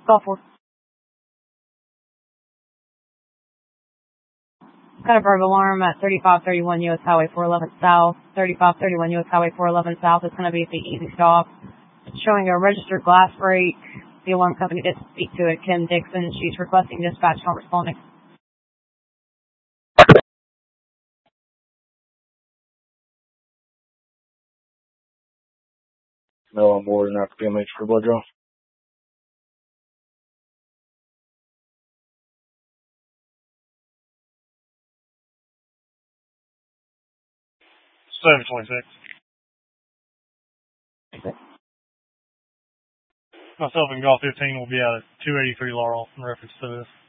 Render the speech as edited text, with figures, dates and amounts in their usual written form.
Call 4. Got a verbal alarm at 3531 U.S. Highway 411 South. 3531 U.S. Highway 411 South is going to be at the Easy Stop. It's showing a registered glass break. The alarm company did speak to it. Kim Dixon. She's requesting dispatch not responding. No on board and after PMH for blood draw. 726. Myself and Golf 15 will be out at 283 Laurel in reference to this.